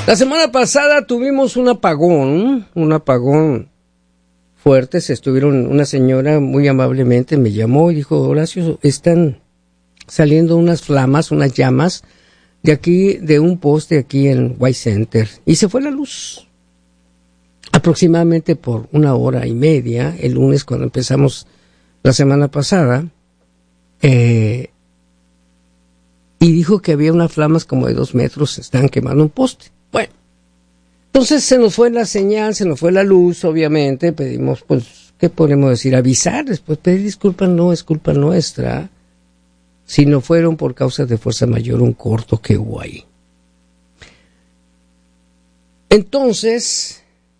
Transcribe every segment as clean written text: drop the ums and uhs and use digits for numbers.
La semana pasada tuvimos un apagón fuerte. Una señora muy amablemente me llamó y dijo: Horacio, están saliendo unas flamas, unas llamas de aquí, de un poste aquí en White Center, y se fue la luz aproximadamente por 1 hora y media el lunes cuando empezamos la semana pasada, y dijo que había unas flamas como de 2 metros, se estaban quemando un poste. Bueno, entonces se nos fue la señal, se nos fue la luz, obviamente. Pedimos, pues, ¿qué podemos decir? Avisar, después pedir disculpas. No es culpa nuestra, si no fueron por causas de fuerza mayor un corto que hubo ahí. Entonces,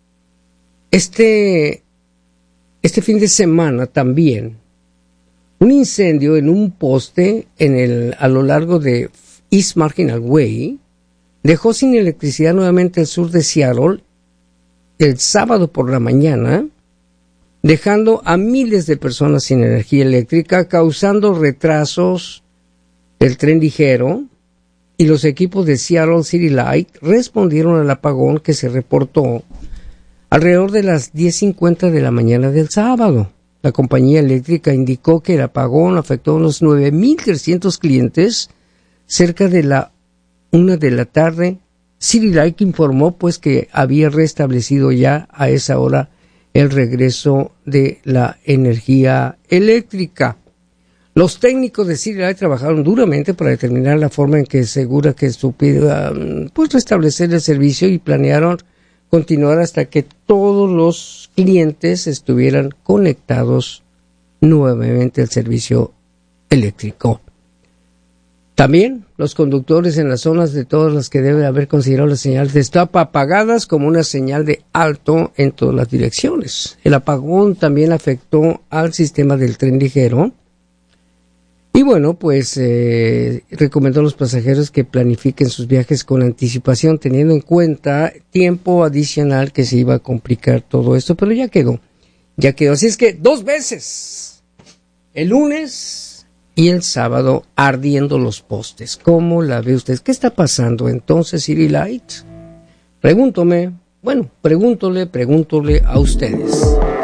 este fin de semana también, un incendio en un poste a lo largo de East Marginal Way dejó sin electricidad nuevamente el sur de Seattle el sábado por la mañana, dejando a miles de personas sin energía eléctrica, causando retrasos del tren ligero, y los equipos de Seattle City Light respondieron al apagón que se reportó alrededor de las 10:50 de la mañana del sábado. La compañía eléctrica indicó que el apagón afectó a unos 9,300 clientes cerca de la 1 de la tarde. City Light informó pues que había restablecido ya a esa hora el regreso de la energía eléctrica. Los técnicos de City Light trabajaron duramente para determinar la forma en que segura que supiera pues restablecer el servicio, y planearon continuar hasta que todos los clientes estuvieran conectados nuevamente al servicio eléctrico. También los conductores en las zonas de todas las que debe haber considerado las señales de stop apagadas como una señal de alto en todas las direcciones. El apagón también afectó al sistema del tren ligero. Y bueno, pues recomendó a los pasajeros que planifiquen sus viajes con anticipación, teniendo en cuenta tiempo adicional que se iba a complicar todo esto, pero ya quedó. Así es que 2 veces, el lunes y el sábado, ardiendo los postes. ¿Cómo la ve usted? ¿Qué está pasando entonces, City Light? Pregúntole a ustedes.